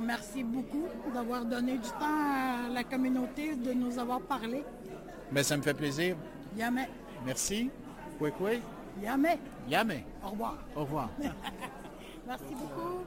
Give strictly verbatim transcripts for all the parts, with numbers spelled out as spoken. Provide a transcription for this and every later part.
merci beaucoup d'avoir donné du temps à la communauté, de nous avoir parlé. Bien, ça me fait plaisir. Yamé. Merci. Oui, oui. Yamé. Yamé. Au revoir. Au revoir. Merci beaucoup.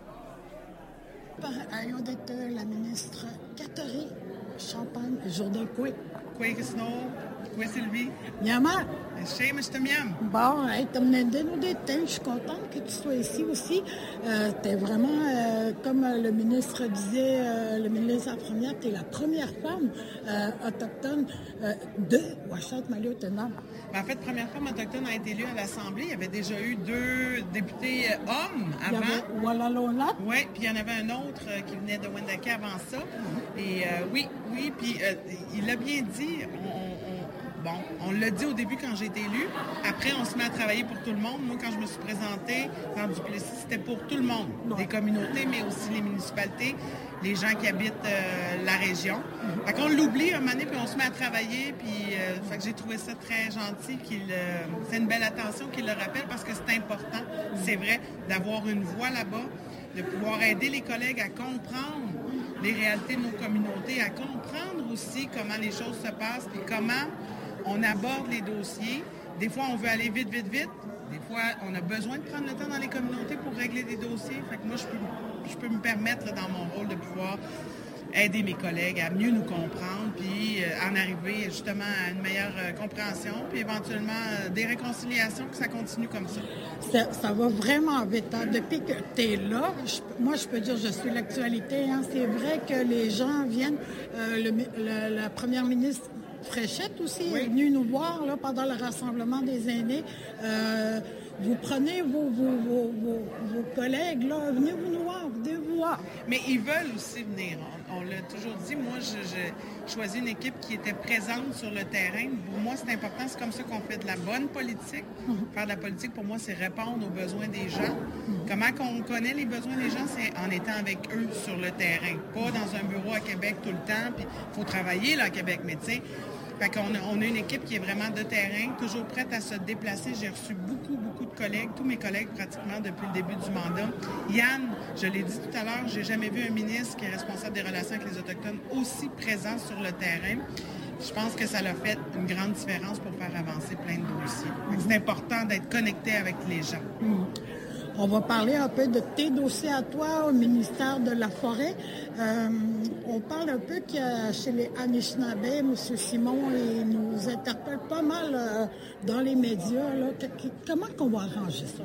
Ayons d'être la ministre Catherine Champagne Jourdain Coué. Coué Snow, Coué Sylvie. Yama. Chez M. Miam. Bon, hey, tu me donné des temps. Je suis contente que tu sois ici aussi. Euh, tu es vraiment, euh, comme le ministre disait, euh, le ministre de la première, tu es la première femme euh, autochtone euh, de Ouachette-Maliotenam. En fait, première femme autochtone a été élue à l'Assemblée. Il y avait déjà eu deux députés euh, hommes avant. Il y avait Wallalonat. Oui, puis il y en avait un autre euh, qui venait de Wendake avant ça. Et euh, oui, oui, puis euh, il l'a bien dit. On, on, bon, on l'a dit au début quand j'ai été élue. Après, on se met à travailler pour tout le monde. Moi, quand je me suis présentée dans Duplessis, c'était pour tout le monde. Ouais. Les communautés, mais aussi les municipalités, les gens qui habitent euh, la région. Mm-hmm. Fait qu'on l'oublie un moment donné, puis on se met à travailler. Puis euh, fait que j'ai trouvé ça très gentil qu'il euh, c'est une belle attention qu'il le rappelle parce que c'est important, mm-hmm. c'est vrai, d'avoir une voix là-bas, de pouvoir aider les collègues à comprendre les réalités de nos communautés, à comprendre aussi comment les choses se passent et comment on aborde les dossiers. Des fois, on veut aller vite, vite, vite. Des fois, on a besoin de prendre le temps dans les communautés pour régler des dossiers. Fait que moi, je peux, je peux me permettre dans mon rôle de pouvoir aider mes collègues à mieux nous comprendre, puis euh, en arriver justement à une meilleure euh, compréhension, puis éventuellement euh, des réconciliations, que ça continue comme ça. Ça, ça va vraiment vite. Hein? Depuis que tu es là, je, moi, je peux dire je suis l'actualité. Hein? C'est vrai que les gens viennent, euh, le, le, la première ministre Fréchette aussi oui. est venue nous voir là, pendant le rassemblement des aînés. Euh, vous prenez vos, vos, vos, vos, vos collègues, là, venez vous nous voir, venez vous voir. Mais ils veulent aussi venir. On, on l'a toujours dit. Moi, je, je choisis une équipe qui était présente sur le terrain. Pour moi, c'est important. C'est comme ça qu'on fait de la bonne politique. Mm-hmm. Faire de la politique, pour moi, c'est répondre aux besoins des gens. Mm-hmm. Comment qu'on connaît les besoins des gens? C'est en étant avec eux sur le terrain. Pas dans un bureau à Québec tout le temps. Puis il faut travailler là, à Québec. Mais tu sais, fait qu'on a, on a une équipe qui est vraiment de terrain, toujours prête à se déplacer. J'ai reçu beaucoup, beaucoup de collègues, tous mes collègues pratiquement depuis le début du mandat. Yann, je l'ai dit tout à l'heure, j'ai jamais vu un ministre qui est responsable des relations avec les Autochtones aussi présent sur le terrain. Je pense que ça l'a fait une grande différence pour faire avancer plein de dossiers. Mm-hmm. C'est important d'être connecté avec les gens. Mm-hmm. On va parler un peu de tes dossiers à toi au ministère de la Forêt. Euh, on parle un peu que chez les Anishinaabe, M. Simon, il nous interpelle pas mal euh, dans les médias. Là. Comment qu'on va arranger ça?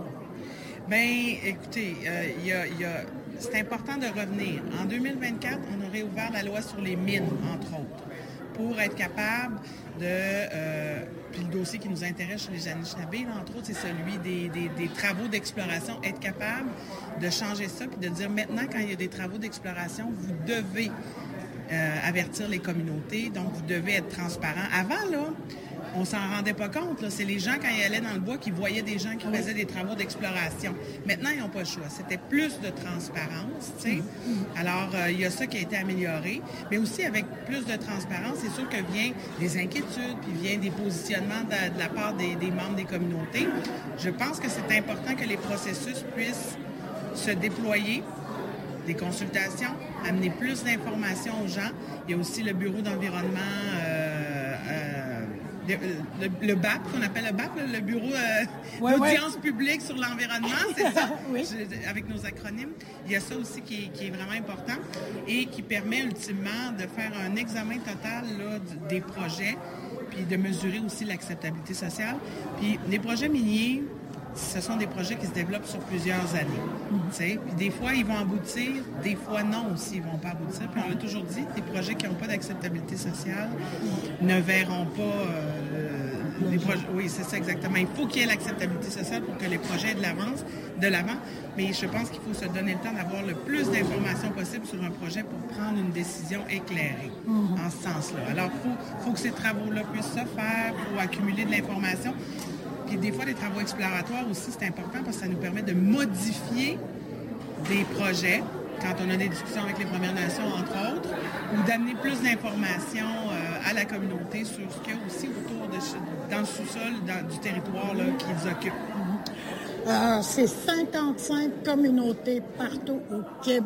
Bien, écoutez, euh, y a, y a, c'est important de revenir. En deux mille vingt-quatre, on aurait ouvert la loi sur les mines, entre autres, pour être capable de... Euh, puis le dossier qui nous intéresse chez les Anishinaabe, entre autres, c'est celui des, des, des travaux d'exploration. Être capable de changer ça, puis de dire maintenant, quand il y a des travaux d'exploration, vous devez euh, avertir les communautés, donc vous devez être transparent. Avant, là, on s'en rendait pas compte. Là. C'est les gens, quand ils allaient dans le bois, qui voyaient des gens qui faisaient des travaux d'exploration. Maintenant, ils n'ont pas le choix. C'était plus de transparence, tu sais. Mm-hmm. Alors, euh, il y a ça qui a été amélioré. Mais aussi, avec plus de transparence, c'est sûr que vient des inquiétudes, puis vient des positionnements de, de la part des, des membres des communautés. Je pense que c'est important que les processus puissent se déployer, des consultations, amener plus d'informations aux gens. Il y a aussi le bureau d'environnement... Euh, euh, Le, le, le B A P, qu'on appelle le B A P, le bureau euh, ouais, d'audience ouais. publique sur l'environnement, c'est ça, oui. Je, avec nos acronymes. Il y a ça aussi qui est, qui est vraiment important et qui permet ultimement de faire un examen total là, des projets, puis de mesurer aussi l'acceptabilité sociale. Puis les projets miniers, ce sont des projets qui se développent sur plusieurs années. Mm-hmm. Puis des fois, ils vont aboutir, des fois non aussi, ils ne vont pas aboutir. Puis on l'a toujours dit, des projets qui n'ont pas d'acceptabilité sociale mm-hmm. ne verront pas... Euh, les projets. Oui, c'est ça exactement. Il faut qu'il y ait l'acceptabilité sociale pour que les projets aient de l'avance, de l'avant. Mais je pense qu'il faut se donner le temps d'avoir le plus d'informations possible sur un projet pour prendre une décision éclairée mm-hmm. en ce sens-là. Alors, il faut, faut que ces travaux-là puissent se faire, il faut accumuler de l'information. Puis des fois, les travaux exploratoires aussi, c'est important parce que ça nous permet de modifier des projets quand on a des discussions avec les Premières Nations, entre autres, ou d'amener plus d'informations euh, à la communauté sur ce qu'il y a aussi autour de, dans le sous-sol dans, du territoire là, qu'ils occupent. Euh, c'est cinquante-cinq communautés partout au Québec.